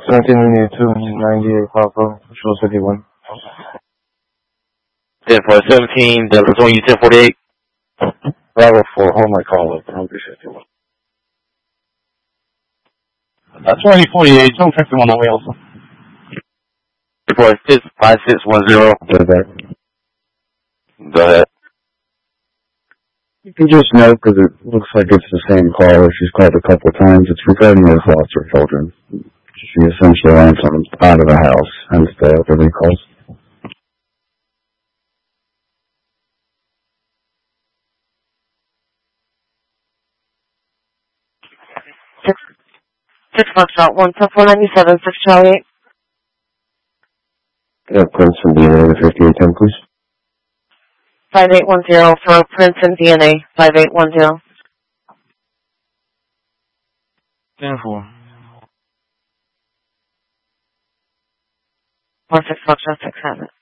1792, Papa, Patrol 51. 10 for 17, Delta 20, 1048. Bravo 4, hold my call up. I'll be 51. That's 2048, don't fix him on the wheels. 46, 5610. Go ahead. You can just note, because it looks like it's the same caller. She's called a couple of times. It's regarding her foster children. She essentially wants them out of the house, hence the recalls. Six Foxtrot, 1 6 Charlie 8. Yeah, Prince and DNA to 5810, please. 5810 for Prince and DNA, 5810. 10-4. 6 Foxtrot, 6 have it.